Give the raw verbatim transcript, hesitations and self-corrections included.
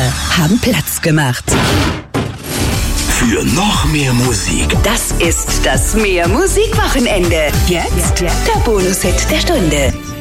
haben Platz gemacht. Für noch mehr Musik. Das ist das Mehr Musikwochenende. Jetzt der Bonushit der Stunde.